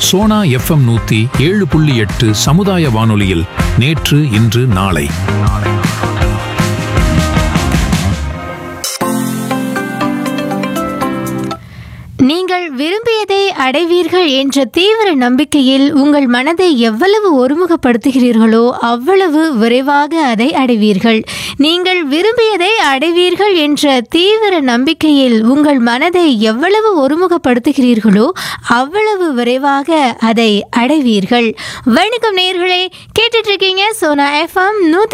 Sona FM 107.8 சமுதாய வானொலியில் நேற்று இன்று நாளை. நீங்கள் விரும்பியதை அடைவீர்கள் என்ற தீவிர நம்பிக்கையில் உங்கள் மனதை எவ்வளவு ஒருமுகப்படுத்துகிறீர்களோ அவ்வளவு விரைவாக அதை அடைவீர்கள். நீங்கள் விரும்பியதை அடைவீர்கள் என்ற தீவிர நம்பிக்கையில் உங்கள் மனதை எவ்வளவு ஒருமுகப்படுத்துகிறீர்களோ அவ்வளவு விரைவாக அதை அடைவீர்கள். வணக்கம் நேயர்களே, கேட்டுட்டு இருக்கீங்க சோனா FM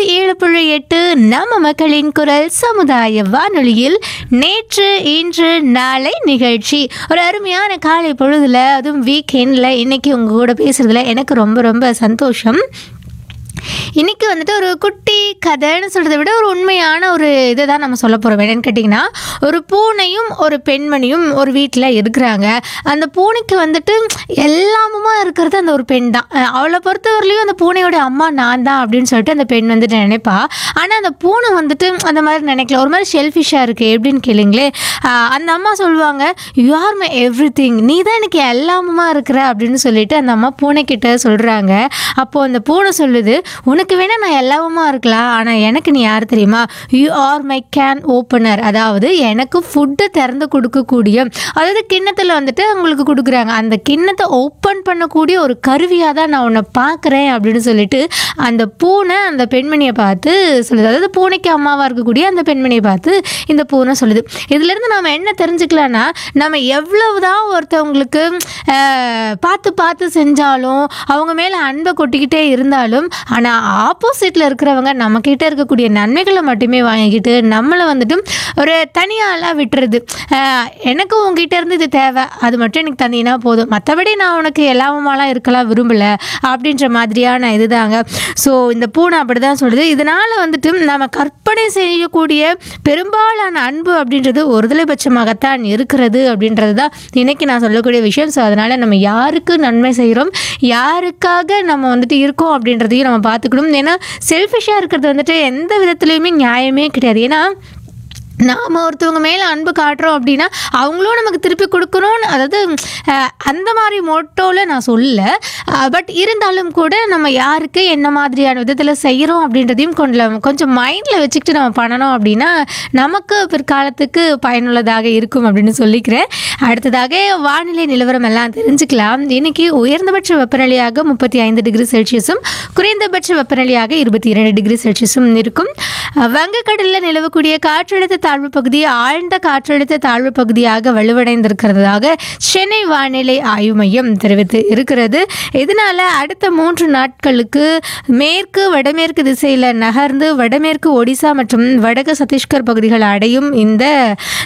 107.8 நம்ம மக்களின் குரல் சமுதாய வானொலியில் நேற்று இன்று நாளை நிகழ்ச்சி. ஒரு அருமையான காலை பொழுதுல, அதுவும் வீக்கெண்டில் இன்னைக்கு உங்க கூட பேசுறதுல எனக்கு ரொம்ப ரொம்ப சந்தோஷம். இன்றைக்கி வந்துட்டு ஒரு குட்டி கதைன்னு சொல்கிறத விட ஒரு உண்மையான ஒரு இதை தான் நம்ம சொல்ல போகிறோம். என்னென்னு கேட்டிங்கன்னா, ஒரு பூனையும் ஒரு பெண்மணியும் ஒரு வீட்டில் இருக்கிறாங்க. அந்த பூனைக்கு வந்துட்டு எல்லாமுமா இருக்கிறது அந்த ஒரு பெண் தான். அவளை பொறுத்தவரையிலையும் அந்த பூனையோட அம்மா நான் தான் அப்படின்னு சொல்லிட்டு அந்த பெண் வந்துட்டு நினைப்பா. ஆனால் அந்த பூனை வந்துட்டு அந்த மாதிரி நினைக்கல, ஒரு மாதிரி ஷெல்ஃபிஷாக இருக்குது. எப்படின்னு கேளுங்களே, அந்த அம்மா சொல்லுவாங்க, you are my every thing, நீ தான் எனக்கு எல்லாமுமா இருக்கிற அப்படின்னு சொல்லிட்டு அந்த அம்மா பூனைக்கிட்ட சொல்கிறாங்க. அப்போது அந்த பூனை சொல்லுது, உனக்கு வேணா நான் எல்லாவுமா இருக்கலாம், ஆனால் எனக்கு நீ யார் தெரியுமா, you are my can opener, அதாவது எனக்கு ஃபுட்டை திறந்து கொடுக்கக்கூடிய, அதாவது கிண்ணத்தில் வந்துட்டு உங்களுக்கு கொடுக்குறாங்க, அந்த கிண்ணத்தை ஓப்பன் பண்ணக்கூடிய ஒரு கருவியாக தான் நான் உன்னை பார்க்குறேன் அப்படின்னு சொல்லிட்டு அந்த பூனை அந்த பெண்மணியை பார்த்து சொல்லுது. அதாவது பூனைக்கு அம்மாவாக இருக்கக்கூடிய அந்த பெண்மணியை பார்த்து இந்த பூனை சொல்லுது. இதுலேருந்து நாம் என்ன தெரிஞ்சுக்கலான்னா, நம்ம எவ்வளவுதான் ஒருத்தவங்களுக்கு பார்த்து பார்த்து செஞ்சாலும் அவங்க மேலே அன்பை கொட்டிக்கிட்டே இருந்தாலும், ஆனால் ஆப்போசிட்டில் இருக்கிறவங்க நம்மக்கிட்ட இருக்கக்கூடிய நன்மைகளை மட்டுமே வாங்கிக்கிட்டு நம்மளை வந்துட்டு ஒரு தனியாளாக விட்டுறது. எனக்கு உங்ககிட்ட இருந்து இது தேவை, அது மட்டும் எனக்கு தந்தீங்கன்னா போதும், மற்றபடி நான் உனக்கு எல்லாமாலாம் இருக்கலாம் விரும்பலை அப்படின்ற மாதிரியான இதுதாங்க. ஸோ இந்த பூனை அப்படி தான் சொல்லுது. இதனால் வந்துட்டு நம்ம கற்பனை செய்யக்கூடிய பெரும்பாலான அன்பு அப்படின்றது ஒருதலைபட்சமாகத்தான் இருக்கிறது அப்படின்றது தான் இன்றைக்கி நான் சொல்லக்கூடிய விஷயம். ஸோ அதனால் நம்ம யாருக்கு நன்மை செய்கிறோம், யாருக்காக நம்ம வந்துட்டு இருக்கோம் அப்படின்றதையும் நம்ம பார்த்துக்கணும். ஏன்னா செல்ஃபிஷாக இருக்கிறது வந்துட்டு எந்த விதத்துலையுமே நியாயமே கிடையாது. ஏன்னா நாம் ஒருத்தவங்க மேலே அன்பு காட்டுறோம் அப்படின்னா அவங்களும் நமக்கு திருப்பி கொடுக்கணும்னு, அதாவது அந்த மாதிரி மோட்டோவில் நான் சொல்லலை. பட் இருந்தாலும் கூட நம்ம யாருக்கு என்ன மாதிரியான விதத்தில் செய்கிறோம் அப்படின்றதையும் கொஞ்சம் மைண்டில் வச்சுக்கிட்டு நம்ம பண்ணணும் அப்படின்னா நமக்கு பிற்காலத்துக்கு பயனுள்ளதாக இருக்கும் அப்படின்னு சொல்லிக்கிறேன். அடுத்ததாக வானிலை நிலவரம் எல்லாம் தெரிஞ்சுக்கலாம். இன்றைக்கி உயர்ந்தபட்ச வெப்பநிலையாக 35 டிகிரி செல்சியஸும் குறைந்தபட்ச வெப்பநிலையாக 22 டிகிரி செல்சியஸும் இருக்கும். வங்கக்கடலில் நிலவக்கூடிய காற்றழுத்த தாழ்வு பகுதி ஆழ்ந்த காற்றழுத்த தாழ்வு பகுதியாக வலுவடைந்திருக்கிறதாக சென்னை வானிலை ஆய்வு மையம் தெரிவித்து இருக்கிறது. இதனால அடுத்த 3 நாட்களுக்கு மேற்கு வடமேற்கு திசையில் நகர்ந்து வடமேற்கு ஒடிசா மற்றும் வடக்கு சத்தீஸ்கர் பகுதிகள் அடையும் இந்த